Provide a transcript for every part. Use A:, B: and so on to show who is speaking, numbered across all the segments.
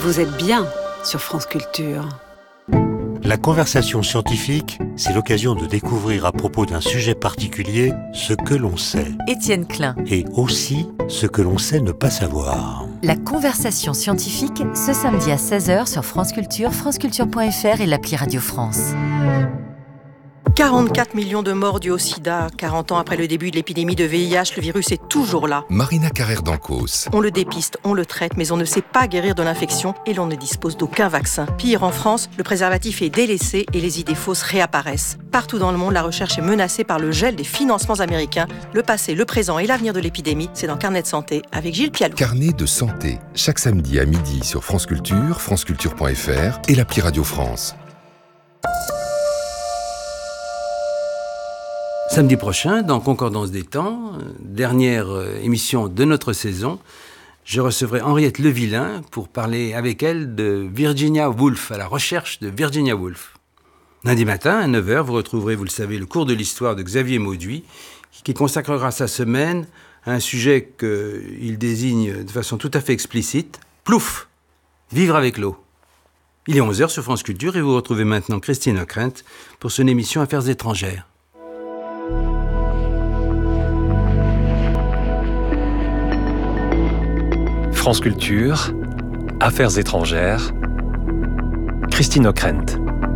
A: Vous êtes bien sur France Culture.
B: La conversation scientifique, c'est l'occasion de découvrir à propos d'un sujet particulier ce que l'on sait.
C: Étienne Klein.
B: Et aussi ce que l'on sait ne pas savoir.
C: La conversation scientifique, ce samedi à 16h sur France Culture, franceculture.fr et l'appli Radio France.
D: 44 millions de morts dus au sida. 40 ans après le début de l'épidémie de VIH, le virus est toujours là.
E: Marina Carrère-Dancos.
D: On le dépiste, on le traite, mais on ne sait pas guérir de l'infection et l'on ne dispose d'aucun vaccin. Pire, en France, le préservatif est délaissé et les idées fausses réapparaissent. Partout dans le monde, la recherche est menacée par le gel des financements américains. Le passé, le présent et l'avenir de l'épidémie, c'est dans Carnet de santé avec Gilles Pialou.
E: Carnet de santé, chaque samedi à midi sur France Culture, franceculture.fr et l'appli Radio France.
F: Samedi prochain, dans Concordance des temps, dernière émission de notre saison, je recevrai Henriette Levillain pour parler avec elle de Virginia Woolf, à la recherche de Virginia Woolf. Lundi matin, à 9h, vous retrouverez, vous le savez, le cours de l'histoire de Xavier Mauduit, qui consacrera sa semaine à un sujet qu'il désigne de façon tout à fait explicite, plouf, vivre avec l'eau. Il est 11h sur France Culture et vous retrouvez maintenant Christine Ockrent pour son émission Affaires étrangères.
G: France Culture, Affaires étrangères, Christine Ockrent.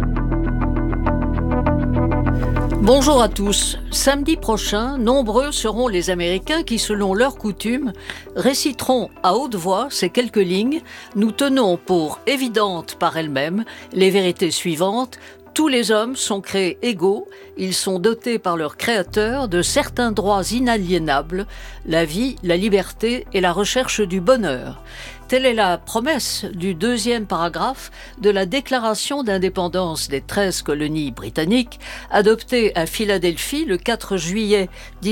H: Bonjour à tous. Samedi prochain, nombreux seront les Américains qui, selon leur coutume, réciteront à haute voix ces quelques lignes. Nous tenons pour évidentes par elles-mêmes les vérités suivantes. Tous les hommes sont créés égaux, ils sont dotés par leur créateur de certains droits inaliénables, la vie, la liberté et la recherche du bonheur. Telle est la promesse du deuxième paragraphe de la Déclaration d'indépendance des 13 colonies britanniques, adoptée à Philadelphie le 4 juillet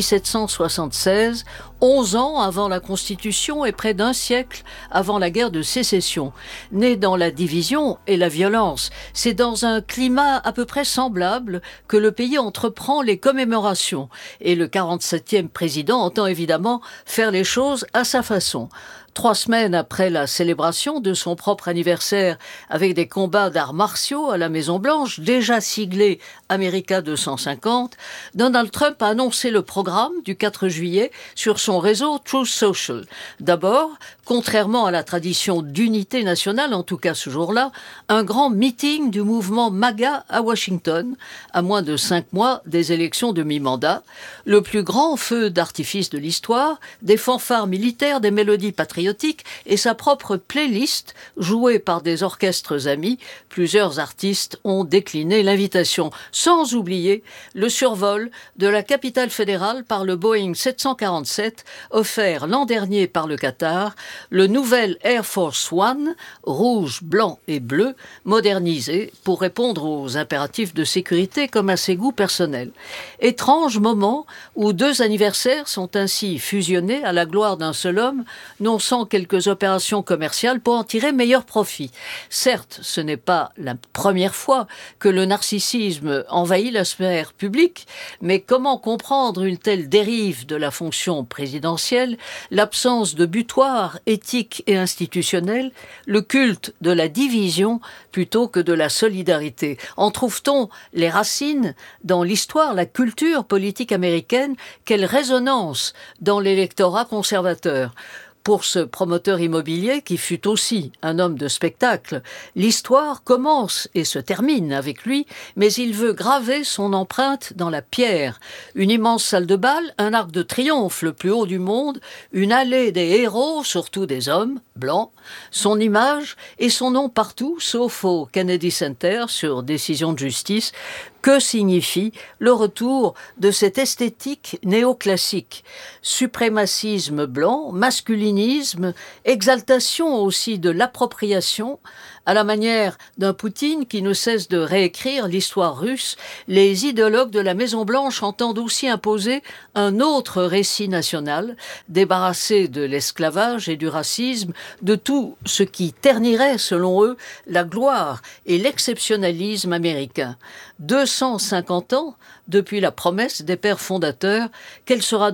H: 1776, 11 ans avant la Constitution et près d'un siècle avant la guerre de sécession. Née dans la division et la violence, c'est dans un climat à peu près semblable que le pays entreprend les commémorations. Et le 47e président entend évidemment faire les choses à sa façon. 3 semaines après la célébration de son propre anniversaire avec des combats d'arts martiaux à la Maison-Blanche, déjà siglé America 250, Donald Trump a annoncé le programme du 4 juillet sur son réseau Truth Social. D'abord, contrairement à la tradition d'unité nationale, en tout cas ce jour-là, un grand meeting du mouvement MAGA à Washington, à moins de 5 mois des élections de mi-mandat, le plus grand feu d'artifice de l'histoire, des fanfares militaires, des mélodies patriotiques et sa propre playlist jouée par des orchestres amis. Plusieurs artistes ont décliné l'invitation, sans oublier le survol de la capitale fédérale par le Boeing 747 offert l'an dernier par le Qatar, le nouvel Air Force One, rouge, blanc et bleu, modernisé pour répondre aux impératifs de sécurité comme à ses goûts personnels. Étrange moment où 2 anniversaires sont ainsi fusionnés à la gloire d'un seul homme, non sans quelques opérations commerciales pour en tirer meilleur profit. Certes, ce n'est pas la première fois que le narcissisme envahit la sphère publique, mais comment comprendre une telle dérive de la fonction présidentielle, l'absence de butoir éthique et institutionnel, le culte de la division plutôt que de la solidarité? En trouve-t-on les racines dans l'histoire, la culture politique américaine? Quelle résonance dans l'électorat conservateur? Pour ce promoteur immobilier qui fut aussi un homme de spectacle, l'histoire commence et se termine avec lui, mais il veut graver son empreinte dans la pierre. Une immense salle de bal, un arc de triomphe le plus haut du monde, une allée des héros, surtout des hommes, blancs, son image et son nom partout, sauf au Kennedy Center sur décision de justice. Que signifie le retour de cette esthétique néoclassique? Suprémacisme blanc, masculinisme, exaltation aussi de l'appropriation, à la manière d'un Poutine qui ne cesse de réécrire l'histoire russe. Les idéologues de la Maison-Blanche entendent aussi imposer un autre récit national, débarrassé de l'esclavage et du racisme, de tout ce qui ternirait, selon eux, la gloire et l'exceptionnalisme américain. 250 ans depuis la promesse des pères fondateurs, quelle sera donc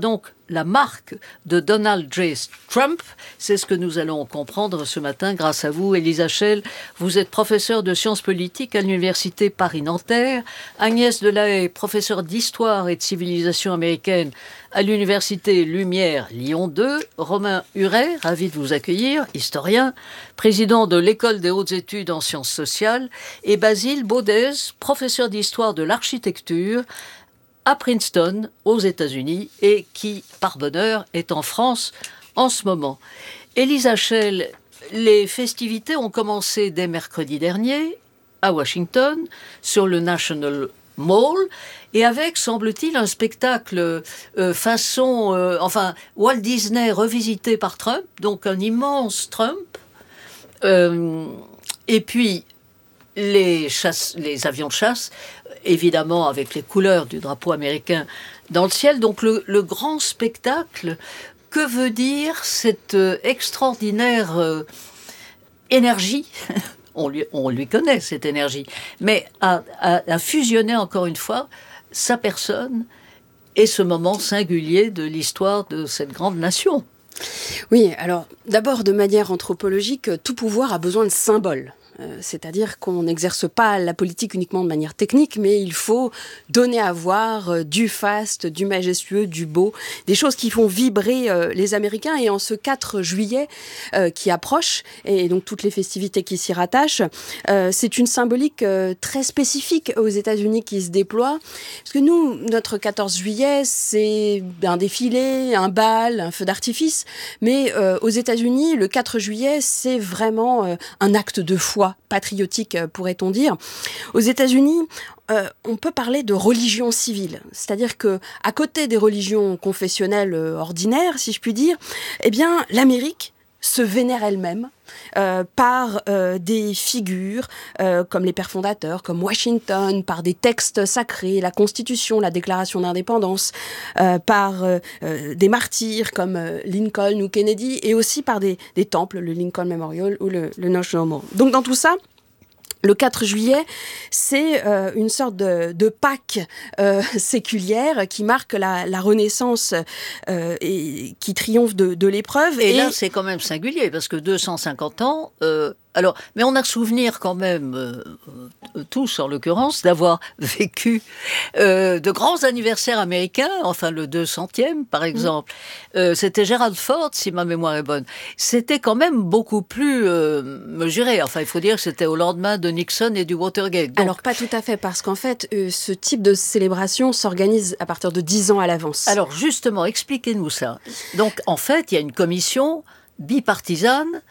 H: la marque de Donald J. Trump. C'est ce que nous allons comprendre ce matin grâce à vous, Elisa Schell. Vous êtes professeure de sciences politiques à l'Université Paris-Nanterre. Agnès Delahaye, professeure d'histoire et de civilisation américaine à l'Université Lumière Lyon 2. Romain Huret, ravi de vous accueillir, historien, président de l'École des hautes études en sciences sociales. Et Basile Baudez, professeur d'histoire de l'architecture à Princeton, aux États-Unis, et qui, par bonheur, est en France en ce moment. Elisa Schell, les festivités ont commencé dès mercredi dernier à Washington, sur le National Mall, et avec, semble-t-il, un spectacle façon Walt Disney revisité par Trump, donc un immense Trump, et puis les avions de chasse, évidemment avec les couleurs du drapeau américain dans le ciel. Donc le grand spectacle, que veut dire cette extraordinaire énergie on lui connaît cette énergie, mais à fusionner encore une fois sa personne et ce moment singulier de l'histoire de cette grande nation.
I: Oui, alors d'abord de manière anthropologique, tout pouvoir a besoin de symboles. C'est-à-dire qu'on n'exerce pas la politique uniquement de manière technique, mais il faut donner à voir du faste, du majestueux, du beau, des choses qui font vibrer les Américains. Et en ce 4 juillet qui approche, et donc toutes les festivités qui s'y rattachent, c'est une symbolique très spécifique aux États-Unis qui se déploie. Parce que nous, notre 14 juillet, c'est un défilé, un bal, un feu d'artifice. Mais aux États-Unis, le 4 juillet, c'est vraiment un acte de foi patriotique, pourrait-on dire. Aux États-Unis, on peut parler de religion civile, c'est-à-dire que à côté des religions confessionnelles ordinaires, si je puis dire, eh bien l'Amérique se vénère elle-même par des figures comme les pères fondateurs, comme Washington, par des textes sacrés, la Constitution, la Déclaration d'indépendance, par des martyrs comme Lincoln ou Kennedy, et aussi par des temples, le Lincoln Memorial ou le National Mall. Donc dans tout ça, le 4 juillet, c'est une sorte de Pâques séculière qui marque la Renaissance et qui triomphe de l'épreuve.
H: Et là, c'est quand même singulier, parce que 250 ans... Alors, mais on a souvenir quand même, tous en l'occurrence, d'avoir vécu de grands anniversaires américains, enfin le 200e par exemple. C'était Gerald Ford, si ma mémoire est bonne. C'était quand même beaucoup plus mesuré. Enfin, il faut dire que c'était au lendemain de Nixon et du Watergate. Donc...
I: Alors, pas tout à fait, parce qu'en fait, ce type de célébration s'organise à partir de 10 ans à l'avance.
H: Alors, justement, expliquez-nous ça. Donc, en fait, il y a une commission bipartisane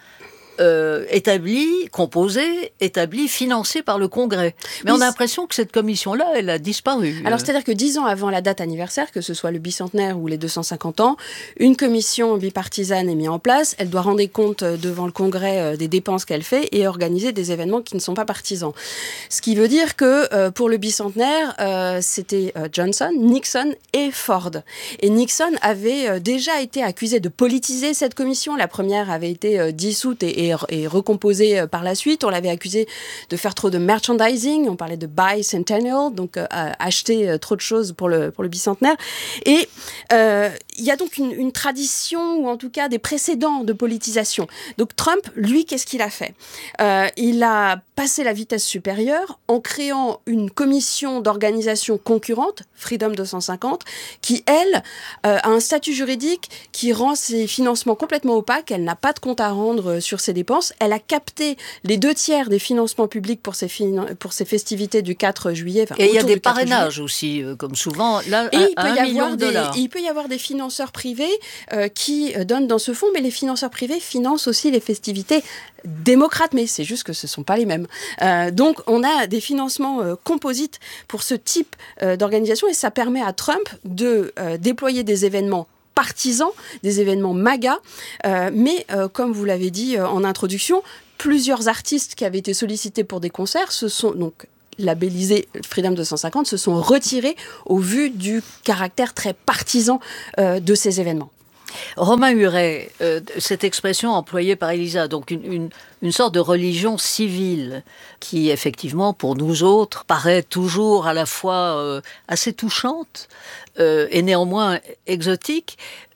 H: établie, financée par le Congrès. Mais oui, on a l'impression que cette commission-là, elle a disparu.
I: Alors, c'est-à-dire que 10 ans avant la date anniversaire, que ce soit le bicentenaire ou les 250 ans, une commission bipartisane est mise en place. Elle doit rendre compte devant le Congrès des dépenses qu'elle fait et organiser des événements qui ne sont pas partisans. Ce qui veut dire que pour le bicentenaire, c'était Johnson, Nixon et Ford. Et Nixon avait déjà été accusé de politiser cette commission. La première avait été dissoute et recomposé par la suite. On l'avait accusé de faire trop de merchandising, on parlait de bicentennial, donc acheter trop de choses pour le bicentenaire. Et il y a donc une tradition, ou en tout cas des précédents de politisation. Donc Trump, lui, qu'est-ce qu'il a fait ? Il a passé la vitesse supérieure en créant une commission d'organisation concurrente, Freedom 250, qui, elle, a un statut juridique qui rend ses financements complètement opaques. Elle n'a pas de compte à rendre sur ses dépenses. Elle a capté les 2/3 des financements publics pour ces festivités du 4 juillet.
H: Et il y a des parrainages aussi, comme souvent, là,
I: et
H: à $1 million.
I: Il peut y avoir des financeurs privés qui donnent dans ce fonds, mais les financeurs privés financent aussi les festivités démocrates, mais c'est juste que ce ne sont pas les mêmes. Donc, on a des financements composites pour ce type d'organisation, et ça permet à Trump de déployer des événements partisans, des événements MAGA, mais comme vous l'avez dit en introduction, plusieurs artistes qui avaient été sollicités pour des concerts se sont donc labellisés Freedom 250, se sont retirés au vu du caractère très partisan de ces événements.
H: Romain Huret, cette expression employée par Elisa, donc une sorte de religion civile qui, effectivement, pour nous autres, paraît toujours à la fois assez touchante et néanmoins exotique.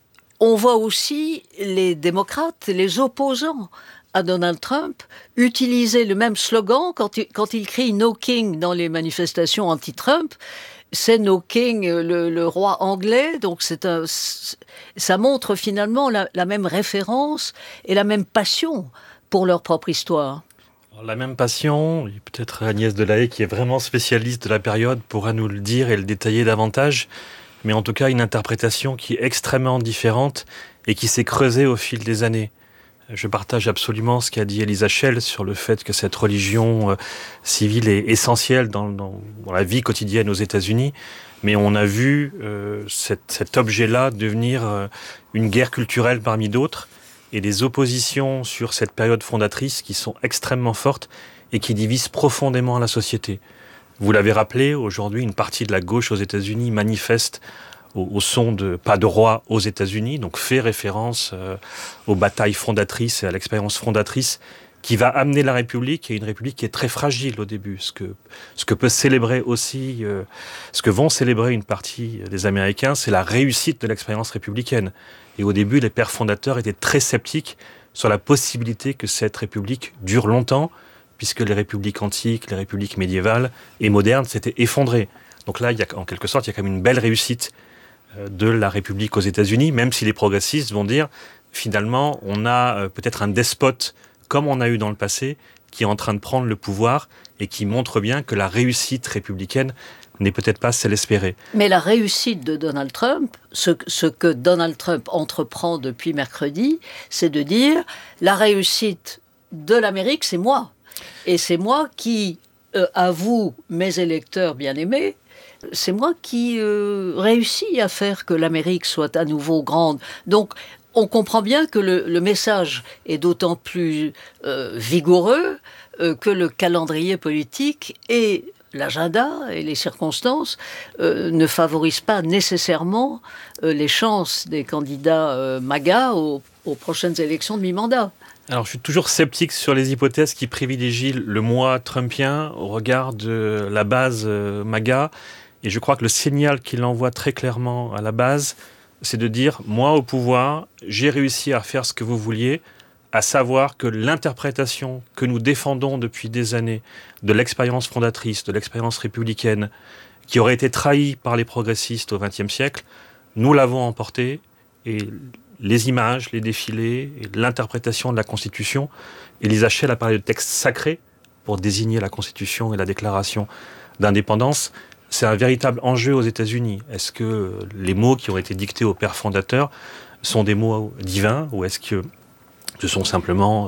H: on voit aussi les démocrates, les opposants à Donald Trump, utiliser le même slogan quand il crie « No King » dans les manifestations anti-Trump. C'est No King, le roi anglais, donc ça montre finalement la même référence et la même passion pour leur propre histoire.
J: La même passion, et peut-être Agnès Delahaye, qui est vraiment spécialiste de la période, pourra nous le dire et le détailler davantage, mais en tout cas une interprétation qui est extrêmement différente et qui s'est creusée au fil des années. Je partage absolument ce qu'a dit Elisa Schell sur le fait que cette religion civile est essentielle dans la vie quotidienne aux États-Unis, mais on a vu cet objet-là devenir une guerre culturelle parmi d'autres, et des oppositions sur cette période fondatrice qui sont extrêmement fortes et qui divisent profondément la société. Vous l'avez rappelé, aujourd'hui, une partie de la gauche aux États-Unis manifeste au son de Pas de roi aux États-Unis, donc fait référence aux batailles fondatrices et à l'expérience fondatrice qui va amener la République, et une République qui est très fragile au début. Ce que peut célébrer aussi, ce que vont célébrer une partie des Américains, c'est la réussite de l'expérience républicaine. Et au début, les pères fondateurs étaient très sceptiques sur la possibilité que cette République dure longtemps, puisque les républiques antiques, les républiques médiévales et modernes s'étaient effondrées. Donc là, en quelque sorte, il y a quand même une belle réussite de la République aux États-Unis, même si les progressistes vont dire, finalement, on a peut-être un despote, comme on a eu dans le passé, qui est en train de prendre le pouvoir et qui montre bien que la réussite républicaine n'est peut-être pas celle espérée.
H: Mais la réussite de Donald Trump, ce que Donald Trump entreprend depuis mercredi, c'est de dire, la réussite de l'Amérique, c'est moi. Et c'est moi qui, à vous, mes électeurs bien-aimés, c'est moi qui réussis à faire que l'Amérique soit à nouveau grande. Donc, on comprend bien que le message est d'autant plus vigoureux que le calendrier politique et l'agenda et les circonstances ne favorisent pas nécessairement les chances des candidats MAGA aux prochaines élections de mi-mandat.
J: Alors, je suis toujours sceptique sur les hypothèses qui privilégient le moi trumpien au regard de la base MAGA. Et je crois que le signal qu'il envoie très clairement à la base, c'est de dire, moi au pouvoir, j'ai réussi à faire ce que vous vouliez, à savoir que l'interprétation que nous défendons depuis des années de l'expérience fondatrice, de l'expérience républicaine, qui aurait été trahie par les progressistes au XXe siècle, nous l'avons emportée, et les images, les défilés, et l'interprétation de la Constitution, Elisa Schell a parlé de texte sacré pour désigner la Constitution et la déclaration d'indépendance. C'est un véritable enjeu aux États-Unis. Est-ce que les mots qui ont été dictés aux pères fondateurs sont des mots divins, ou est-ce que ce sont simplement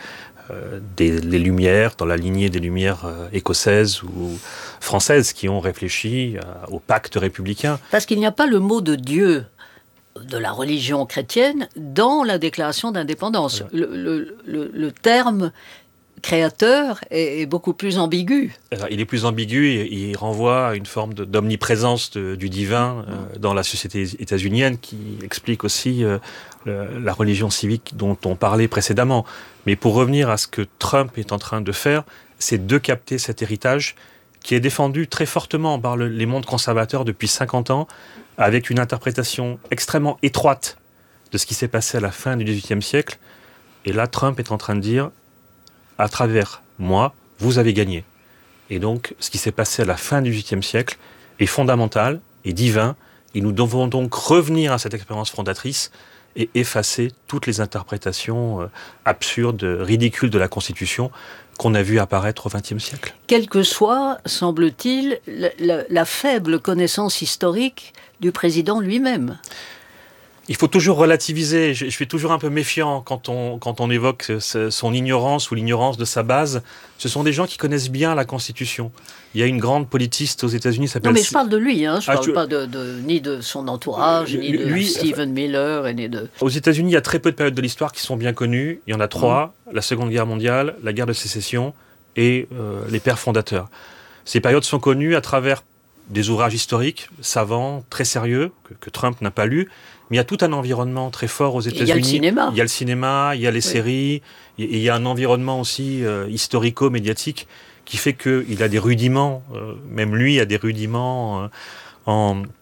J: les Lumières, dans la lignée des Lumières écossaises ou françaises, qui ont réfléchi au pacte républicain?
H: Parce qu'il n'y a pas le mot de Dieu de la religion chrétienne dans la déclaration d'indépendance. Le terme créateur est beaucoup plus ambigu.
J: Alors, il est plus ambigu et il renvoie à une forme d'omniprésence du divin dans la société états-unienne, qui explique aussi la religion civique dont on parlait précédemment. Mais pour revenir à ce que Trump est en train de faire, c'est de capter cet héritage qui est défendu très fortement par les mondes conservateurs depuis 50 ans, avec une interprétation extrêmement étroite de ce qui s'est passé à la fin du XVIIIe siècle. Et là, Trump est en train de dire, à travers moi, vous avez gagné. Et donc, ce qui s'est passé à la fin du XVIIIe siècle est fondamental et divin, et nous devons donc revenir à cette expérience fondatrice et effacer toutes les interprétations absurdes, ridicules de la Constitution qu'on a vu apparaître au XXe siècle.
H: Quelle que soit, semble-t-il, la faible connaissance historique du président lui-même.
J: Il faut toujours relativiser. Je suis toujours un peu méfiant quand on évoque son ignorance ou l'ignorance de sa base. Ce sont des gens qui connaissent bien la Constitution. Il y a une grande politiste aux États-Unis qui s'appelle...
H: Non, mais je parle de lui, hein. Je ne parle pas ni de son entourage, ni de Stephen Miller, ni de...
J: Aux États-Unis, il y a très peu de périodes de l'histoire qui sont bien connues. Il y en a 3, la Seconde Guerre mondiale, la guerre de sécession et les pères fondateurs. Ces périodes sont connues à travers des ouvrages historiques, savants, très sérieux, que Trump n'a pas lus. Mais il y a tout un environnement très fort aux États-Unis.
H: Il y a le cinéma.
J: Il y a le cinéma, il y a les séries, et il y a un environnement aussi historico-médiatique qui fait qu'il a des rudiments, même lui a des rudiments en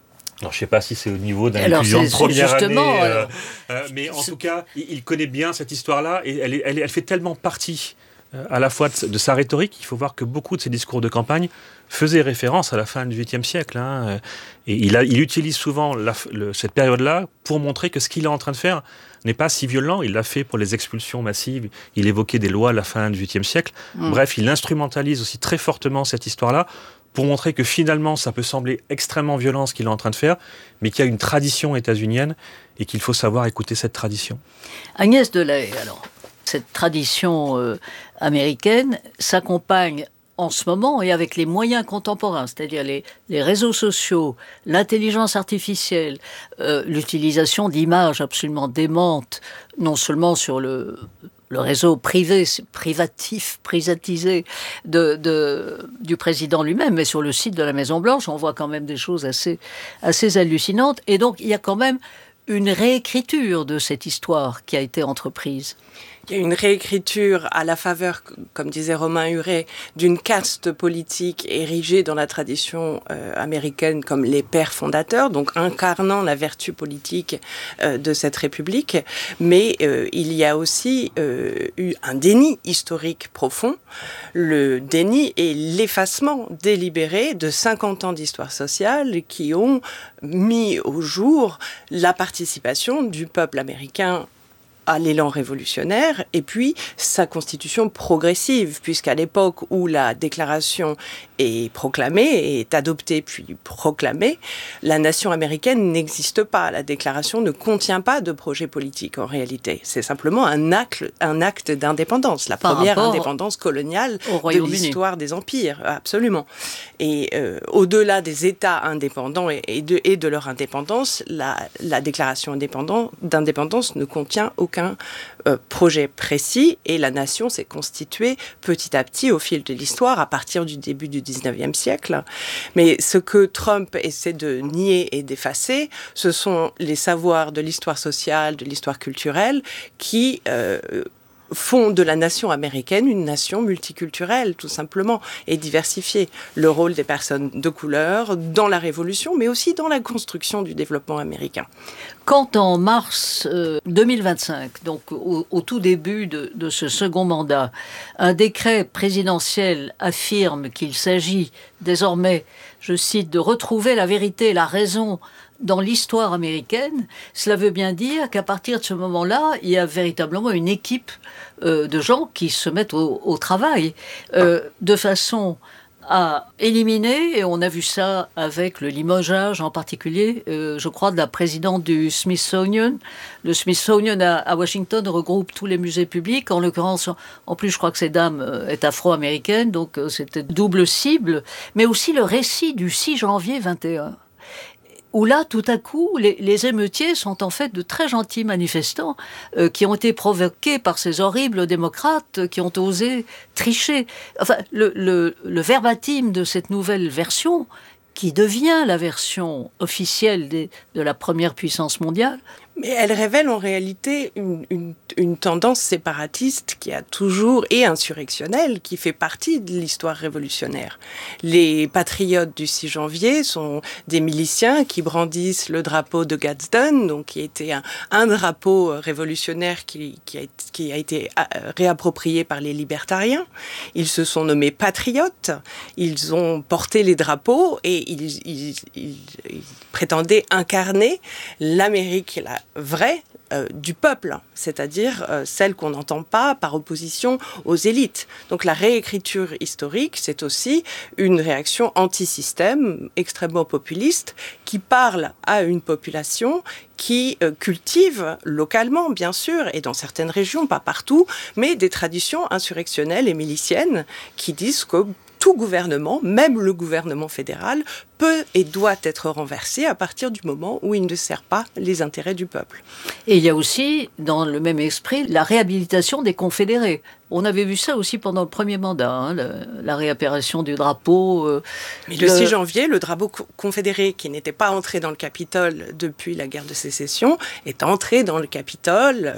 J: Alors, je ne sais pas si c'est au niveau d'un étudiant de première année, mais en tout cas, il connaît bien cette histoire-là et elle fait tellement partie à la fois de sa rhétorique. Il faut voir que beaucoup de ses discours de campagne faisaient référence à la fin du XVIIIe siècle. Et il utilise souvent cette période-là pour montrer que ce qu'il est en train de faire n'est pas si violent. Il l'a fait pour les expulsions massives. Il évoquait des lois à la fin du XVIIIe siècle. Bref, il instrumentalise aussi très fortement cette histoire-là pour montrer que finalement, ça peut sembler extrêmement violent ce qu'il est en train de faire, mais qu'il y a une tradition états-unienne et qu'il faut savoir écouter cette tradition.
H: Agnès Delahaye, alors, cette tradition américaine s'accompagne en ce moment et avec les moyens contemporains, c'est-à-dire les réseaux sociaux, l'intelligence artificielle, l'utilisation d'images absolument démentes, non seulement sur le réseau privatisé du président lui-même, mais sur le site de la Maison-Blanche, on voit quand même des choses assez hallucinantes. Et donc, il y a quand même une réécriture de cette histoire qui a été entreprise.
K: Il y a une réécriture à la faveur, comme disait Romain Huret, d'une caste politique érigée dans la tradition américaine comme les pères fondateurs, donc incarnant la vertu politique de cette République. Mais il y a aussi eu un déni historique profond. Le déni et l'effacement délibéré de 50 ans d'histoire sociale qui ont mis au jour la participation du peuple américain à l'élan révolutionnaire, et puis sa constitution progressive, puisqu'à l'époque où la déclaration est proclamée, est adoptée puis proclamée, la nation américaine n'existe pas. La déclaration ne contient pas de projet politique en réalité. C'est simplement un acte d'indépendance, la première indépendance coloniale de l'histoire des empires, absolument. Et au-delà des États indépendants et de leur indépendance, la déclaration d'indépendance ne contient aucun projet précis, et la nation s'est constituée petit à petit au fil de l'histoire à partir du début du 19e siècle. Mais ce que Trump essaie de nier et d'effacer, ce sont les savoirs de l'histoire sociale, de l'histoire culturelle qui font de la nation américaine une nation multiculturelle, tout simplement, et diversifiée. Le rôle des personnes de couleur dans la Révolution, mais aussi dans la construction du développement américain.
H: Quand en mars 2025, donc au tout début de ce second mandat, un décret présidentiel affirme qu'il s'agit désormais, je cite, de retrouver la vérité et la raison dans l'histoire américaine, cela veut bien dire qu'à partir de ce moment-là, il y a véritablement une équipe de gens qui se mettent au travail de façon à éliminer, et on a vu ça avec le limogeage en particulier, je crois, de la présidente du Smithsonian. Le Smithsonian à Washington regroupe tous les musées publics. En l'occurrence, en plus, je crois que cette dame est afro-américaine, donc c'était double cible. Mais aussi le récit du 6 janvier 21. Où là, tout à coup, les émeutiers sont en fait de très gentils manifestants qui ont été provoqués par ces horribles démocrates qui ont osé tricher. Enfin, le verbatim de cette nouvelle version, qui devient la version officielle de la première puissance mondiale.
K: Mais elle révèle en réalité une tendance séparatiste qui a toujours, et insurrectionnelle, qui fait partie de l'histoire révolutionnaire. Les patriotes du 6 janvier sont des miliciens qui brandissent le drapeau de Gadsden, donc qui était un drapeau révolutionnaire qui a été réapproprié par les libertariens. Ils se sont nommés patriotes, ils ont porté les drapeaux et ils prétendaient incarner l'Amérique, la vraie, du peuple, c'est-à-dire celle qu'on n'entend pas par opposition aux élites. Donc la réécriture historique, c'est aussi une réaction anti-système, extrêmement populiste, qui parle à une population qui cultive localement, bien sûr, et dans certaines régions, pas partout, mais des traditions insurrectionnelles et miliciennes qui disent que tout gouvernement, même le gouvernement fédéral, peut et doit être renversé à partir du moment où il ne sert pas les intérêts du peuple.
H: Et il y a aussi, dans le même esprit, la réhabilitation des confédérés. On avait vu ça aussi pendant le premier mandat, la réapparition du drapeau.
K: Mais le 6 janvier, le drapeau confédéré, qui n'était pas entré dans le Capitole depuis la guerre de sécession, est entré dans le Capitole.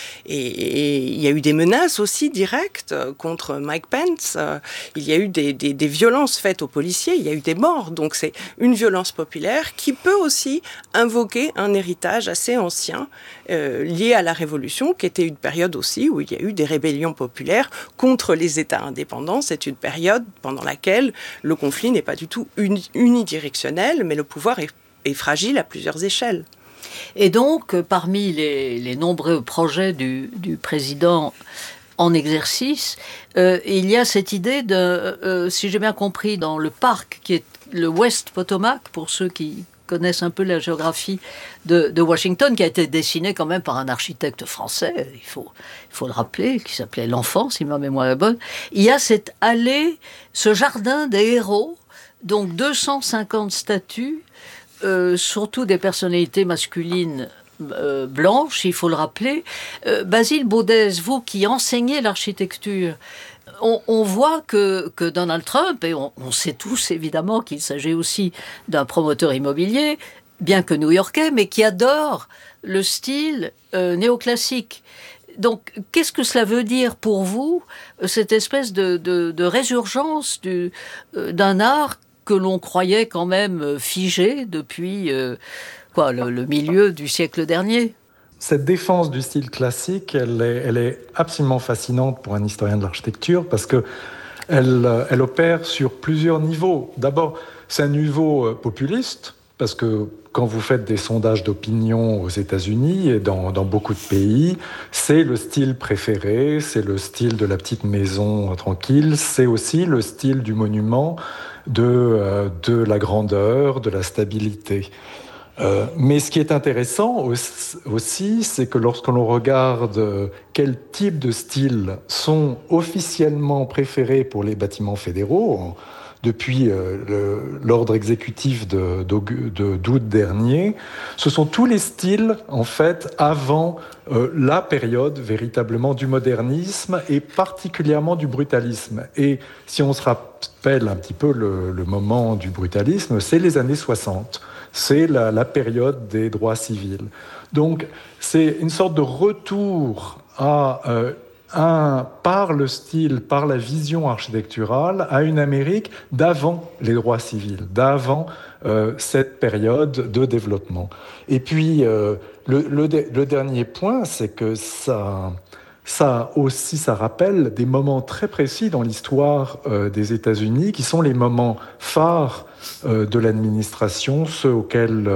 K: Et il y a eu des menaces aussi directes contre Mike Pence. Il y a eu des violences faites aux policiers, il y a eu des morts. Donc une violence populaire qui peut aussi invoquer un héritage assez ancien lié à la Révolution, qui était une période aussi où il y a eu des rébellions populaires contre les États indépendants. C'est une période pendant laquelle le conflit n'est pas du tout unidirectionnel, mais le pouvoir est fragile à plusieurs échelles.
H: Et donc, parmi les nombreux projets du président en exercice, il y a cette idée de, si j'ai bien compris, dans le parc qui est le West Potomac, pour ceux qui connaissent un peu la géographie de Washington, qui a été dessiné quand même par un architecte français, il faut le rappeler, qui s'appelait L'Enfant, si ma mémoire est bonne. Il y a cette allée, ce jardin des héros, donc 250 statues, surtout des personnalités masculines blanches, il faut le rappeler. Basile Baudès, vous qui enseignez l'architecture, on voit que Donald Trump, et on sait tous évidemment qu'il s'agit aussi d'un promoteur immobilier, bien que new-yorkais, mais qui adore le style néoclassique. Donc, qu'est-ce que cela veut dire pour vous, cette espèce de résurgence d'un art que l'on croyait quand même figé depuis le milieu du siècle dernier?
L: Cette défense du style classique, elle est absolument fascinante pour un historien de l'architecture parce qu'elle opère sur plusieurs niveaux. D'abord, c'est un niveau populiste, parce que quand vous faites des sondages d'opinion aux États-Unis et dans beaucoup de pays, c'est le style préféré, c'est le style de la petite maison tranquille, c'est aussi le style du monument, de la grandeur, de la stabilité. Mais ce qui est intéressant aussi, c'est que lorsque l'on regarde quels types de styles sont officiellement préférés pour les bâtiments fédéraux, depuis l'ordre exécutif d'août dernier, ce sont tous les styles, en fait, avant la période véritablement du modernisme et particulièrement du brutalisme. Et si on se rappelle un petit peu le moment du brutalisme, c'est les années 60. C'est la période des droits civils. Donc, c'est une sorte de retour par le style, par la vision architecturale, à une Amérique d'avant les droits civils, d'avant cette période de développement. Et puis, le dernier point, c'est que ça rappelle des moments très précis dans l'histoire des États-Unis, qui sont les moments phares de l'administration, ceux auxquels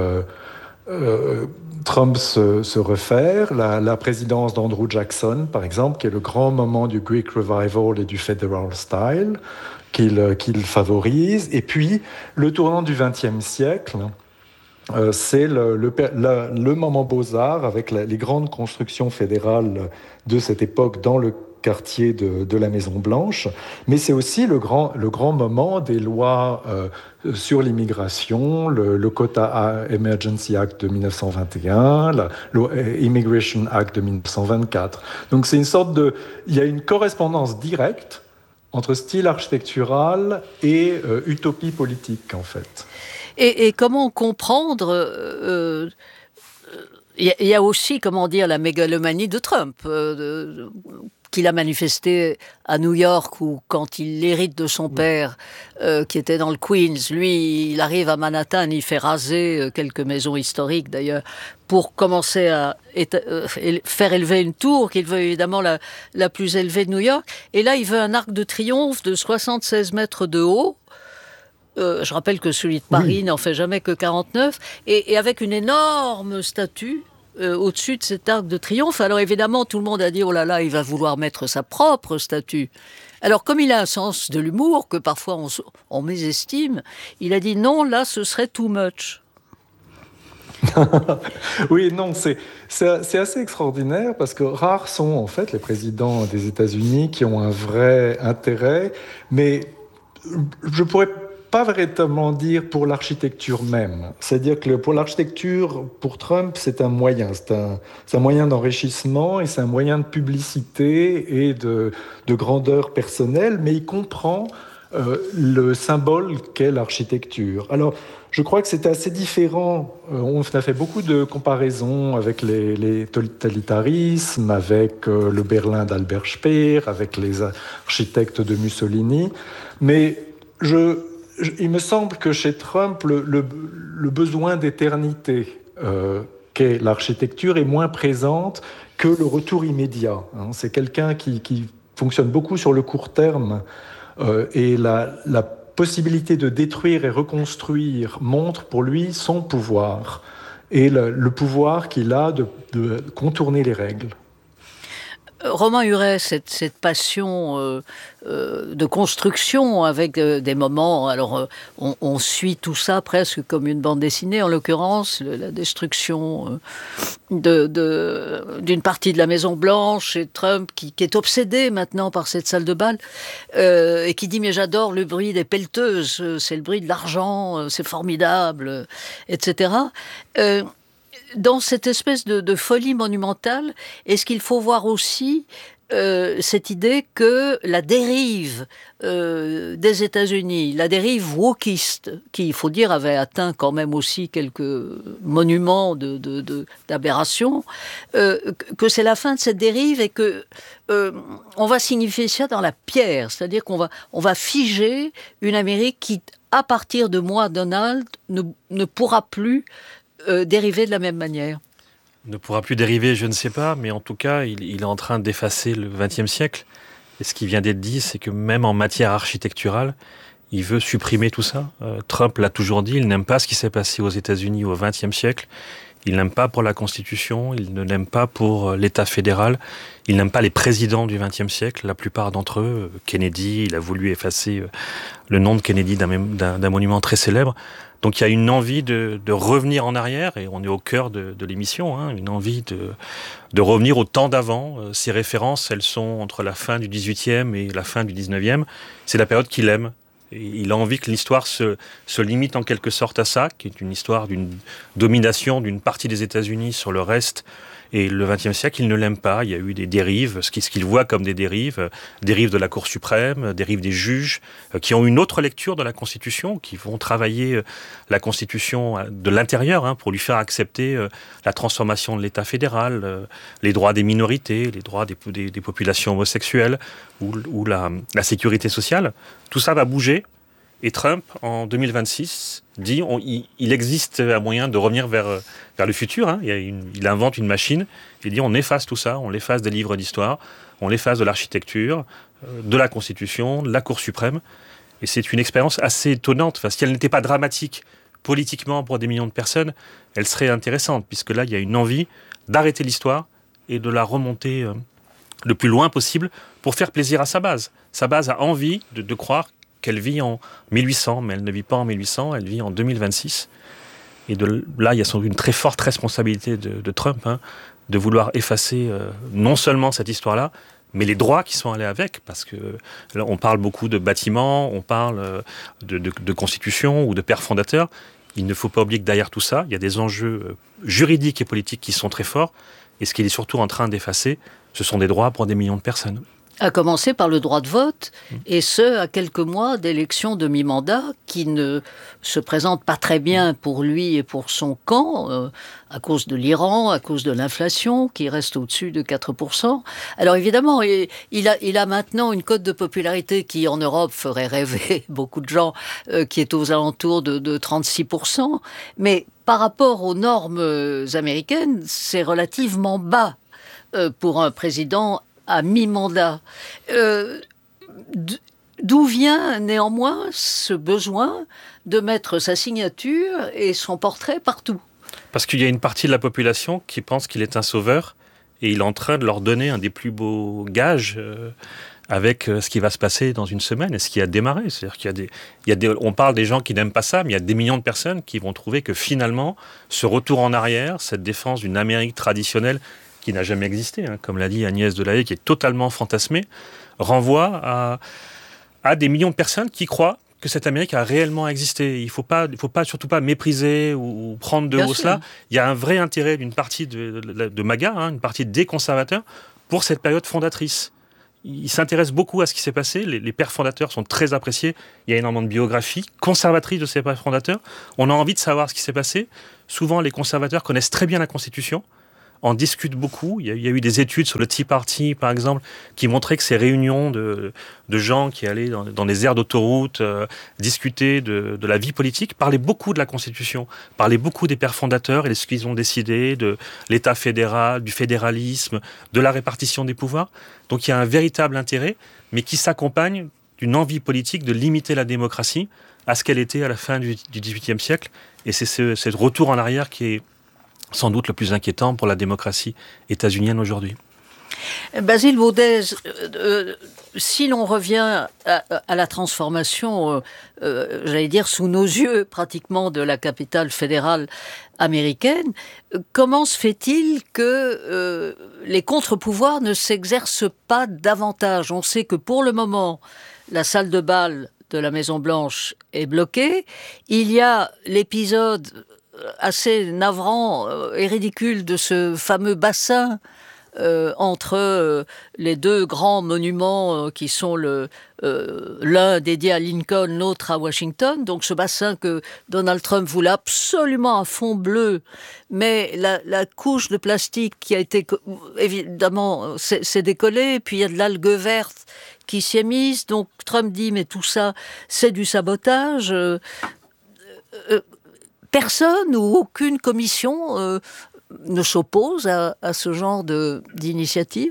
L: Trump se réfère, la présidence d'Andrew Jackson, par exemple, qui est le grand moment du Greek Revival et du Federal Style, qu'il favorise. Et puis, le tournant du XXe siècle, c'est le moment Beaux-Arts, avec les grandes constructions fédérales de cette époque dans le quartier de la Maison-Blanche, mais c'est aussi le grand moment des lois sur l'immigration, le Quota Emergency Act de 1921, l'Immigration Act de 1924. Donc c'est une sorte il y a une correspondance directe entre style architectural et utopie politique, en fait.
H: Et comment comprendre il y a aussi, la mégalomanie de Trump, qu'il a manifesté à New York, où quand il hérite de son père, qui était dans le Queens, lui, il arrive à Manhattan, il fait raser quelques maisons historiques d'ailleurs, pour commencer à faire élever une tour, qu'il veut évidemment la plus élevée de New York. Et là, il veut un arc de triomphe de 76 mètres de haut. Je rappelle que celui de Paris n'en fait jamais que 49, et avec une énorme statue au-dessus de cet arc de triomphe. Alors évidemment, tout le monde a dit « Oh là là, il va vouloir mettre sa propre statue ». Alors comme il a un sens de l'humour, que parfois on mésestime, il a dit « Non, là, ce serait too much ».
L: Oui, non, c'est assez extraordinaire, parce que rares sont en fait les présidents des États-Unis qui ont un vrai intérêt, mais je pourrais pas véritablement dire pour l'architecture même. C'est-à-dire que pour l'architecture, pour Trump, c'est un moyen. C'est un moyen d'enrichissement et c'est un moyen de publicité et de grandeur personnelle, mais il comprend le symbole qu'est l'architecture. Alors, je crois que c'est assez différent. On a fait beaucoup de comparaisons avec les totalitarismes, avec le Berlin d'Albert Speer, avec les architectes de Mussolini, mais il me semble que chez Trump, le besoin d'éternité qu'est l'architecture est moins présente que le retour immédiat. C'est quelqu'un qui fonctionne beaucoup sur le court terme et la possibilité de détruire et reconstruire montre pour lui son pouvoir et le pouvoir qu'il a de contourner les règles.
H: Romain Huret, cette passion de construction avec des moments, alors on suit tout ça presque comme une bande dessinée, en l'occurrence la destruction d'une partie de la Maison Blanche et Trump qui est obsédé maintenant par cette salle de bal et qui dit mais j'adore le bruit des pelleteuses, c'est le bruit de l'argent, c'est formidable, etc. Dans cette espèce de folie monumentale, est-ce qu'il faut voir aussi cette idée que la dérive des États-Unis, la dérive wokiste, qui, il faut dire, avait atteint quand même aussi quelques monuments d'aberration, que c'est la fin de cette dérive et que on va signifier ça dans la pierre, c'est-à-dire qu'on va figer une Amérique qui, à partir de moi, Donald, ne pourra plus dériver de la même manière.
J: Ne pourra plus dériver, je ne sais pas, mais en tout cas, il est en train d'effacer le XXe siècle. Et ce qui vient d'être dit, c'est que même en matière architecturale, il veut supprimer tout ça. Trump l'a toujours dit, il n'aime pas ce qui s'est passé aux États-Unis au XXe siècle. Il n'aime pas pour la Constitution, il ne l'aime pas pour l'État fédéral, il n'aime pas les présidents du XXe siècle, la plupart d'entre eux. Kennedy, il a voulu effacer le nom de Kennedy d'un monument très célèbre. Donc il y a une envie de revenir en arrière, et on est au cœur de l'émission, une envie de revenir au temps d'avant. Ces références, elles sont entre la fin du XVIIIe et la fin du XIXe. C'est la période qu'il aime. Et il a envie que l'histoire se limite en quelque sorte à ça, qui est une histoire d'une domination d'une partie des États-Unis sur le reste. Et le XXe siècle, il ne l'aime pas. Il y a eu des dérives, ce qu'il voit comme des dérives de la Cour suprême, dérives des juges, qui ont une autre lecture de la Constitution, qui vont travailler la Constitution de l'intérieur pour lui faire accepter la transformation de l'État fédéral, les droits des minorités, les droits des populations homosexuelles ou la sécurité sociale. Tout ça va bouger. Et Trump, en 2026, dit il existe un moyen de revenir vers le futur. Il invente une machine. Il dit on efface tout ça, on l'efface des livres d'histoire, on l'efface de l'architecture, de la Constitution, de la Cour suprême. Et c'est une expérience assez étonnante. Enfin, si elle n'était pas dramatique politiquement pour des millions de personnes, elle serait intéressante, puisque là, il y a une envie d'arrêter l'histoire et de la remonter le plus loin possible pour faire plaisir à sa base. Sa base a envie de croire qu'elle vit en 1800, mais elle ne vit pas en 1800, elle vit en 2026. Et là, il y a sans doute une très forte responsabilité de Trump, de vouloir effacer non seulement cette histoire-là, mais les droits qui sont allés avec, parce que là, on parle beaucoup de bâtiments, on parle de constitution ou de pères fondateurs. Il ne faut pas oublier que derrière tout ça, il y a des enjeux juridiques et politiques qui sont très forts, et ce qu'il est surtout en train d'effacer, ce sont des droits pour des millions de personnes.
H: À commencer par le droit de vote, et ce, à quelques mois d'élections de mi-mandat qui ne se présentent pas très bien pour lui et pour son camp, à cause de l'Iran, à cause de l'inflation, qui reste au-dessus de 4%. Alors évidemment, il a maintenant une cote de popularité qui, en Europe, ferait rêver beaucoup de gens, qui est aux alentours de 36%. Mais par rapport aux normes américaines, c'est relativement bas pour un président à mi-mandat. D'où vient néanmoins ce besoin de mettre sa signature et son portrait partout?
J: Parce qu'il y a une partie de la population qui pense qu'il est un sauveur et il est en train de leur donner un des plus beaux gages avec ce qui va se passer dans une semaine et ce qui a démarré. C'est-à-dire qu'il on parle des gens qui n'aiment pas ça, mais il y a des millions de personnes qui vont trouver que finalement, ce retour en arrière, cette défense d'une Amérique traditionnelle qui n'a jamais existé, comme l'a dit Agnès Delahaye, qui est totalement fantasmée, renvoie à des millions de personnes qui croient que cette Amérique a réellement existé. Il ne faut surtout pas mépriser ou prendre de haut cela. Il y a un vrai intérêt d'une partie de MAGA, une partie des conservateurs, pour cette période fondatrice. Ils s'intéressent beaucoup à ce qui s'est passé. Les pères fondateurs sont très appréciés. Il y a énormément de biographies conservatrices de ces pères fondateurs. On a envie de savoir ce qui s'est passé. Souvent, les conservateurs connaissent très bien la Constitution. en discute beaucoup. Il y a eu des études sur le Tea Party, par exemple, qui montraient que ces réunions de gens qui allaient dans des aires d'autoroute discuter de la vie politique, parlaient beaucoup de la Constitution, parlaient beaucoup des pères fondateurs et de ce qu'ils ont décidé, de l'État fédéral, du fédéralisme, de la répartition des pouvoirs. Donc il y a un véritable intérêt, mais qui s'accompagne d'une envie politique de limiter la démocratie à ce qu'elle était à la fin du XVIIIe siècle. Et c'est ce retour en arrière qui est sans doute le plus inquiétant pour la démocratie états-unienne aujourd'hui.
H: Basile Baudez, si l'on revient à la transformation, j'allais dire sous nos yeux pratiquement, de la capitale fédérale américaine, comment se fait-il que les contre-pouvoirs ne s'exercent pas davantage ? On sait que pour le moment, la salle de bal de la Maison-Blanche est bloquée. Il y a l'épisode assez navrant et ridicule de ce fameux bassin entre les deux grands monuments qui sont l'un dédié à Lincoln, l'autre à Washington. Donc ce bassin que Donald Trump voulait absolument à fond bleu, mais la couche de plastique qui a été, évidemment, s'est décollée, puis il y a de l'algue verte qui s'y est mise. Donc Trump dit, mais tout ça, c'est du sabotage. Personne ou aucune commission ne s'oppose à ce genre d'initiative ?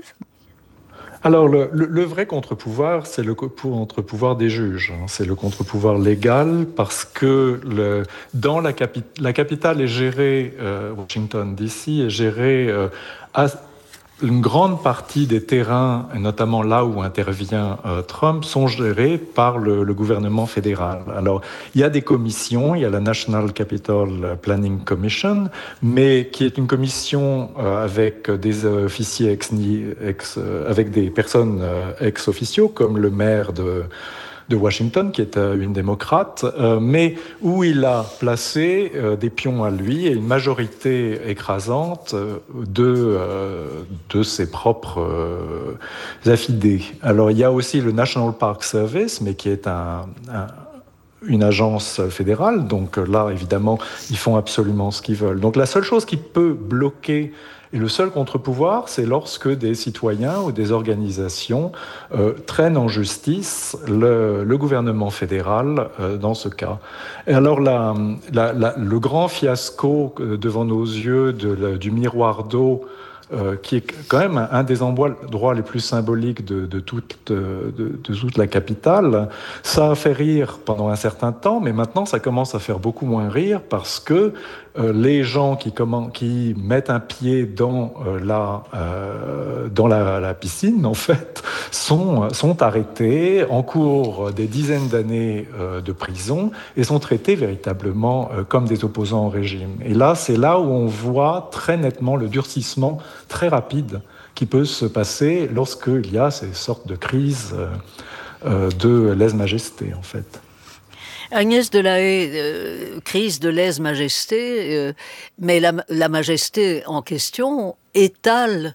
L: Alors, le vrai contre-pouvoir, c'est le contre-pouvoir des juges. C'est le contre-pouvoir légal parce que dans la capitale est gérée, Washington DC est gérée une grande partie des terrains, et notamment là où intervient Trump, sont gérés par le gouvernement fédéral. Alors, il y a des commissions, il y a la National Capital Planning Commission, mais qui est une commission avec des officiers avec des personnes ex-officio, comme le maire de Washington, qui est une démocrate, mais où il a placé des pions à lui et une majorité écrasante de ses propres affidés. Alors, il y a aussi le National Park Service, mais qui est une agence fédérale, donc là, évidemment, ils font absolument ce qu'ils veulent. Donc la seule chose qui peut bloquer, et le seul contre-pouvoir, c'est lorsque des citoyens ou des organisations traînent en justice le gouvernement fédéral dans ce cas. Et alors le grand fiasco devant nos yeux du miroir d'eau, qui est quand même un des endroits les plus symboliques de toute la capitale. Ça a fait rire pendant un certain temps, mais maintenant ça commence à faire beaucoup moins rire parce que les gens qui mettent un pied dans la piscine, en fait, sont arrêtés, encourent des dizaines d'années de prison et sont traités véritablement comme des opposants au régime. Et là, c'est là où on voit très nettement le durcissement très rapide qui peut se passer lorsqu'il y a ces sortes de crises de lèse-majesté, en fait.
H: Agnès Delahaye, crise de lèse-majesté, mais la majesté en question étale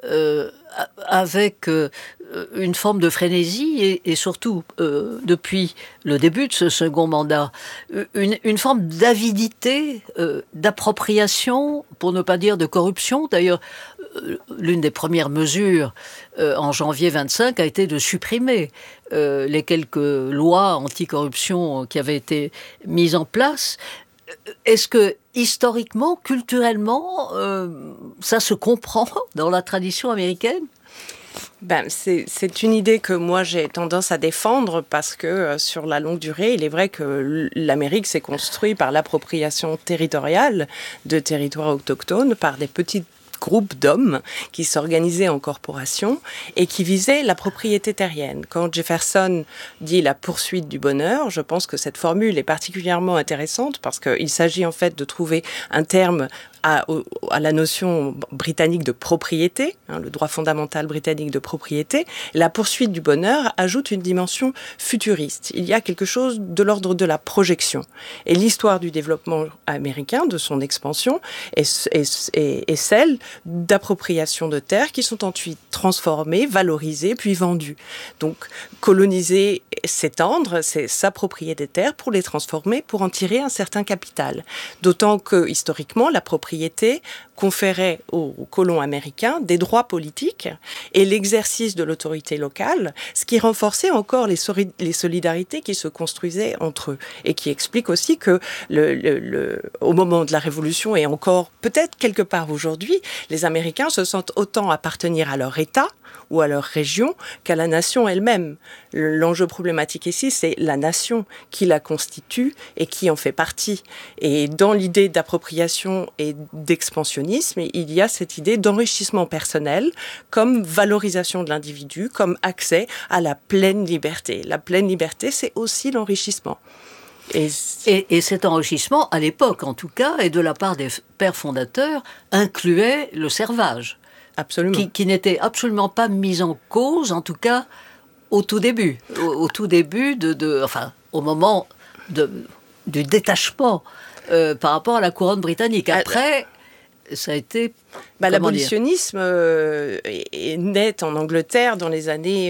H: avec une forme de frénésie et surtout, depuis le début de ce second mandat, une forme d'avidité, d'appropriation, pour ne pas dire de corruption. D'ailleurs, l'une des premières mesures en janvier 25 a été de supprimer les quelques lois anticorruption qui avaient été mises en place. Est-ce que, historiquement, culturellement, ça se comprend dans la tradition américaine ?
K: C'est une idée que moi j'ai tendance à défendre parce que sur la longue durée, il est vrai que l'Amérique s'est construite par l'appropriation territoriale de territoires autochtones par des petites groupes d'hommes qui s'organisaient en corporations et qui visaient la propriété terrienne. Quand Jefferson dit la poursuite du bonheur, je pense que cette formule est particulièrement intéressante parce qu'il s'agit en fait de trouver un terme à la notion britannique de propriété, le droit fondamental britannique de propriété. La poursuite du bonheur ajoute une dimension futuriste. Il y a quelque chose de l'ordre de la projection. Et l'histoire du développement américain, de son expansion, est celle d'appropriation de terres qui sont ensuite transformées, valorisées, puis vendues. Donc, coloniser s'étendre, c'est s'approprier des terres pour les transformer, pour en tirer un certain capital. D'autant que, historiquement, la propriété conférait aux colons américains des droits politiques et l'exercice de l'autorité locale, ce qui renforçait encore les solidarités qui se construisaient entre eux et qui explique aussi que au moment de la Révolution et encore peut-être quelque part aujourd'hui, les Américains se sentent autant appartenir à leur État ou à leur région qu'à la nation elle-même. L'enjeu problématique ici, c'est la nation qui la constitue et qui en fait partie. Et dans l'idée d'appropriation et d'expansionnisme, il y a cette idée d'enrichissement personnel comme valorisation de l'individu, comme accès à la pleine liberté. La pleine liberté, c'est aussi l'enrichissement.
H: Et cet enrichissement, à l'époque en tout cas, et de la part des pères fondateurs, incluait le servage.
K: Absolument.
H: Qui n'était absolument pas mis en cause, en tout cas au tout début. Au tout début, au moment du détachement par rapport à la couronne britannique. Après, ça a été...
K: l'abolitionnisme est net en Angleterre dans les années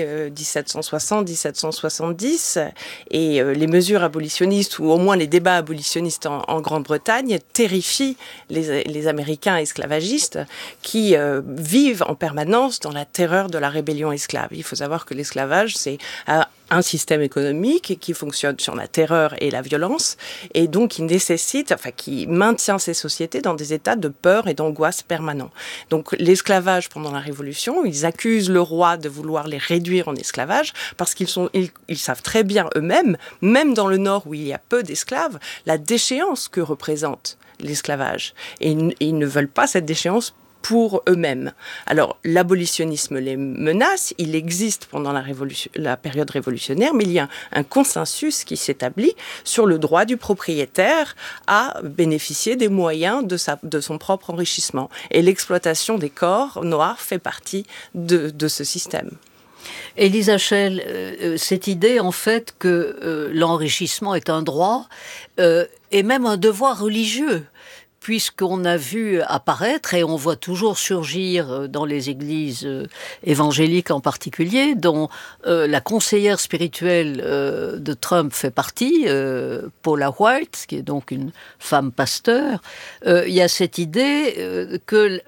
K: 1760-1770 et les mesures abolitionnistes ou au moins les débats abolitionnistes en Grande-Bretagne terrifient les Américains esclavagistes qui vivent en permanence dans la terreur de la rébellion esclave. Il faut savoir que l'esclavage, c'est un système économique qui fonctionne sur la terreur et la violence et donc qui maintient ces sociétés dans des états de peur et d'angoisse permanents. Donc l'esclavage pendant la Révolution, ils accusent le roi de vouloir les réduire en esclavage parce qu'ils savent très bien eux-mêmes, même dans le Nord où il y a peu d'esclaves, la déchéance que représente l'esclavage. Et ils ne veulent pas cette déchéance pour eux-mêmes. Alors, l'abolitionnisme les menace, il existe pendant la période révolutionnaire, mais il y a un consensus qui s'établit sur le droit du propriétaire à bénéficier des moyens de son propre enrichissement. Et l'exploitation des corps noirs fait partie de ce système.
H: Élise Hachel, cette idée en fait que l'enrichissement est un droit et même un devoir religieux, puisqu'on a vu apparaître, et on voit toujours surgir dans les églises évangéliques en particulier, dont la conseillère spirituelle de Trump fait partie, Paula White, qui est donc une femme pasteur, il y a cette idée que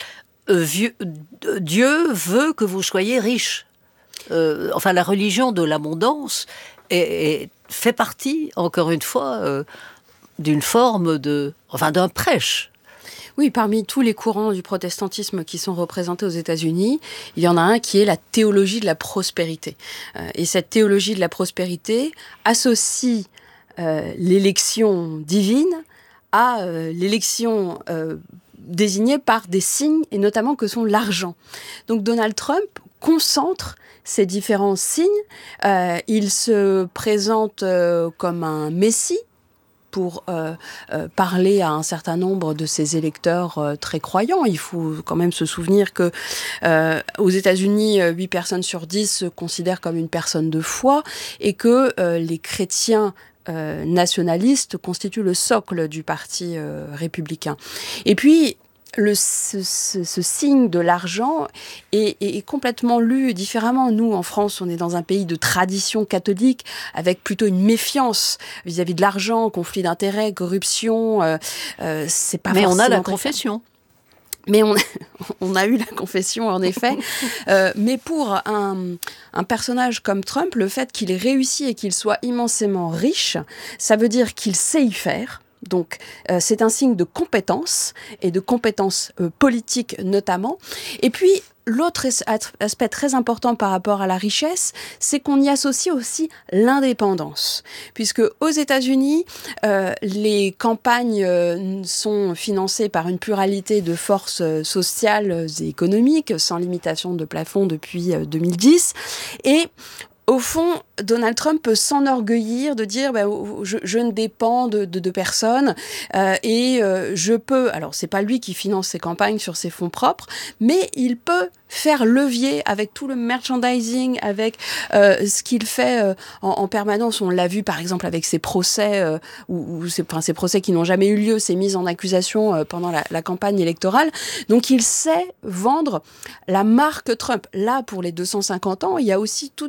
H: Dieu veut que vous soyez riches. La religion de l'abondance fait partie, encore une fois, d'une forme d'un prêche.
I: Oui, parmi tous les courants du protestantisme qui sont représentés aux États-Unis, il y en a un qui est la théologie de la prospérité. Et cette théologie de la prospérité associe l'élection divine à l'élection désignée par des signes, et notamment que sont l'argent. Donc Donald Trump concentre ces différents signes. Il se présente comme un messie, pour parler à un certain nombre de ses électeurs très croyants. Il faut quand même se souvenir que aux États-Unis, 8 personnes sur 10 se considèrent comme une personne de foi et que les chrétiens nationalistes constituent le socle du parti républicain. Et puis, ce signe de l'argent est complètement lu différemment. Nous, en France, on est dans un pays de tradition catholique, avec plutôt une méfiance vis-à-vis de l'argent, conflit d'intérêts, corruption. C'est pas.
H: Mais on a la confession.
I: Mais on a eu la confession, en effet. Mais pour un personnage comme Trump, le fait qu'il ait réussi et qu'il soit immensément riche, ça veut dire qu'il sait y faire. Donc, c'est un signe de compétence, et de compétence politique notamment. Et puis, l'autre aspect très important par rapport à la richesse, c'est qu'on y associe aussi l'indépendance. Puisque aux États-Unis, les campagnes sont financées par une pluralité de forces sociales et économiques, sans limitation de plafond depuis 2010. Et au fond, Donald Trump peut s'enorgueillir de dire je ne dépends de personne et je peux... Alors, c'est pas lui qui finance ses campagnes sur ses fonds propres, mais il peut faire levier avec tout le merchandising, avec ce qu'il fait en permanence. On l'a vu par exemple avec ses procès, ces procès qui n'ont jamais eu lieu, ces mises en accusation pendant la campagne électorale. Donc il sait vendre la marque Trump. Là, pour les 250 ans, il y a aussi toute une série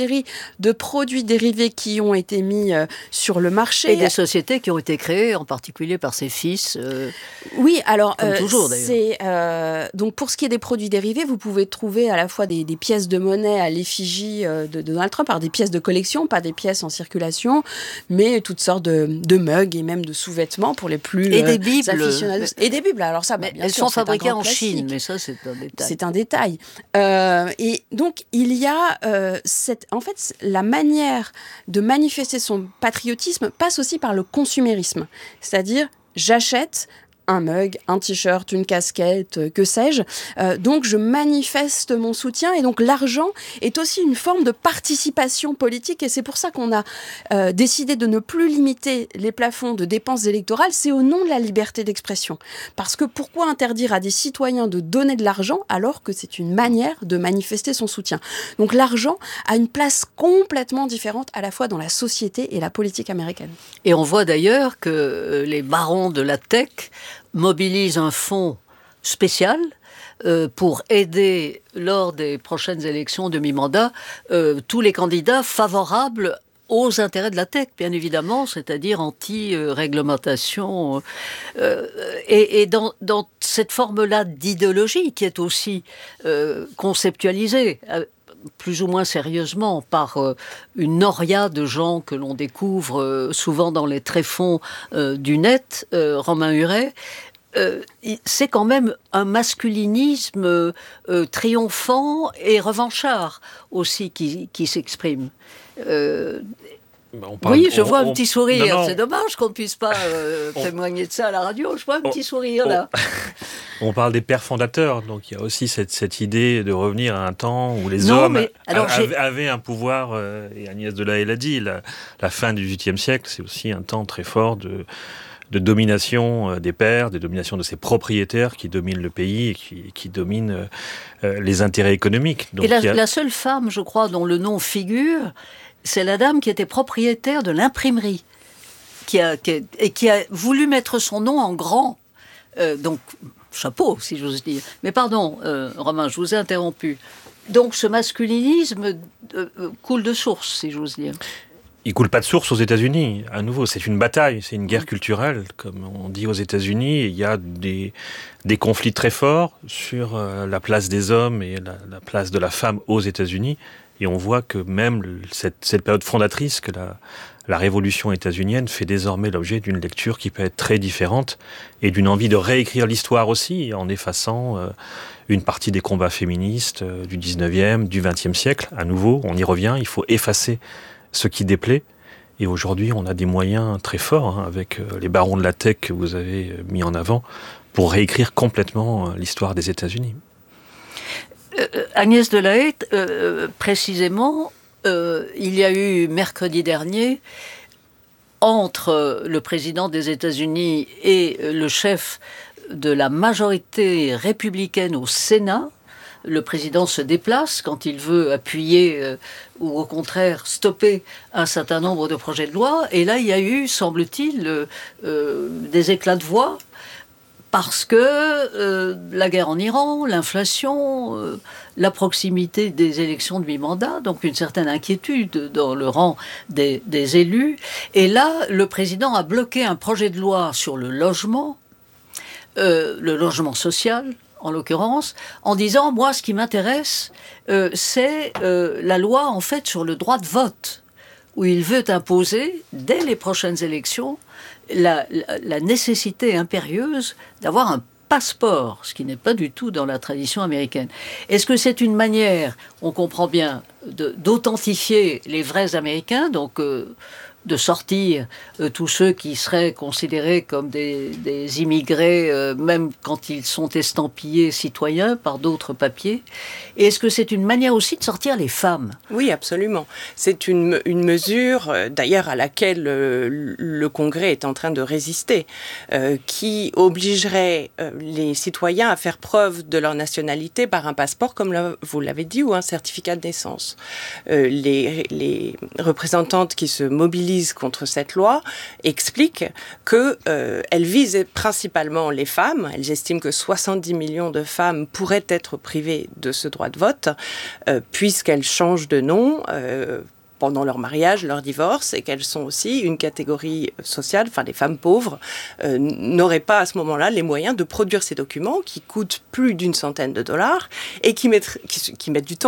I: série de produits dérivés qui ont été mis sur le marché.
H: Et des sociétés qui ont été créées, en particulier par ses fils.
I: Oui, alors,
H: comme toujours d'ailleurs.
I: Donc pour ce qui est des produits dérivés, vous pouvez trouver à la fois des pièces de monnaie à l'effigie de Donald Trump, alors des pièces de collection, pas des pièces en circulation, mais toutes sortes de mugs et même de sous-vêtements pour les plus
H: et des bibles.
I: aficionados. Et des bibles, alors ça, bien
H: elles
I: sûr,
H: sont fabriquées en
I: classique.
H: Chine, mais ça c'est un détail.
I: C'est un détail. Et donc il y a en fait, la manière de manifester son patriotisme passe aussi par le consumérisme, c'est-à-dire j'achète un mug, un t-shirt, une casquette, que sais-je. Donc, je manifeste mon soutien. Et donc, l'argent est aussi une forme de participation politique. Et c'est pour ça qu'on a décidé de ne plus limiter les plafonds de dépenses électorales. C'est au nom de la liberté d'expression. Parce que pourquoi interdire à des citoyens de donner de l'argent alors que c'est une manière de manifester son soutien? Donc, l'argent a une place complètement différente à la fois dans la société et la politique américaine.
H: Et on voit d'ailleurs que les barons de la tech mobilise un fonds spécial pour aider, lors des prochaines élections de mi-mandat, tous les candidats favorables aux intérêts de la tech, bien évidemment, c'est-à-dire anti-réglementation. Et dans cette forme-là d'idéologie qui est aussi conceptualisée plus ou moins sérieusement par une noria de gens que l'on découvre souvent dans les tréfonds du net, Romain Huret, c'est quand même un masculinisme triomphant et revanchard aussi qui s'exprime. Oui, je vois un petit sourire. Non. C'est dommage qu'on ne puisse pas témoigner de ça à la radio. Je vois un petit sourire là.
J: On parle des pères fondateurs, donc il y a aussi cette idée de revenir à un temps où les hommes avaient un pouvoir, et Agnès Delahaye l'a dit, la fin du XVIIIe siècle, c'est aussi un temps très fort de domination des pères, de domination de ces propriétaires qui dominent le pays et qui dominent les intérêts économiques. Donc,
H: et la seule femme, je crois, dont le nom figure, c'est la dame qui était propriétaire de l'imprimerie, qui a voulu mettre son nom en grand. Donc, chapeau, si j'ose dire. Mais pardon, Romain, je vous ai interrompu. Donc, ce masculinisme coule de source, si j'ose dire.
J: Il coule pas de source aux États-Unis. À nouveau, c'est une bataille, c'est une guerre culturelle, comme on dit aux États-Unis. Il y a des conflits très forts sur la place des hommes et la place de la femme aux États-Unis. Et on voit que même cette période fondatrice, que la révolution états-unienne fait désormais l'objet d'une lecture qui peut être très différente et d'une envie de réécrire l'histoire aussi, en effaçant une partie des combats féministes du 19e, du 20e siècle. À nouveau, on y revient, il faut effacer ce qui déplaît. Et aujourd'hui, on a des moyens très forts, avec les barons de la tech que vous avez mis en avant, pour réécrire complètement l'histoire des États-Unis.
H: Agnès Delahaye, précisément, il y a eu mercredi dernier, entre le président des États-Unis et le chef de la majorité républicaine au Sénat, le président se déplace quand il veut appuyer ou au contraire stopper un certain nombre de projets de loi. Et là, il y a eu, semble-t-il, des éclats de voix parce que la guerre en Iran, l'inflation, la proximité des élections de mi-mandat, donc une certaine inquiétude dans le rang des élus. Et là, le président a bloqué un projet de loi sur le logement social, en l'occurrence, en disant, moi, ce qui m'intéresse, c'est la loi, en fait, sur le droit de vote, où il veut imposer, dès les prochaines élections, la nécessité impérieuse d'avoir un passeport, ce qui n'est pas du tout dans la tradition américaine. Est-ce que c'est une manière, on comprend bien, d'authentifier les vrais Américains, donc de sortir tous ceux qui seraient considérés comme des immigrés, même quand ils sont estampillés citoyens par d'autres papiers. Et est-ce que c'est une manière aussi de sortir les femmes?
K: Oui, absolument. C'est une mesure, d'ailleurs, à laquelle le Congrès est en train de résister, qui obligerait les citoyens à faire preuve de leur nationalité par un passeport, comme vous l'avez dit, ou un certificat de naissance. Les représentantes qui se mobilisent mobilisent contre cette loi expliquent qu'elle vise principalement les femmes. Elles estiment que 70 millions de femmes pourraient être privées de ce droit de vote, puisqu'elles changent de nom pendant leur mariage, leur divorce, et qu'elles sont aussi une catégorie sociale, enfin les femmes pauvres, n'auraient pas à ce moment-là les moyens de produire ces documents qui coûtent plus d'100 $, et qui mettent du temps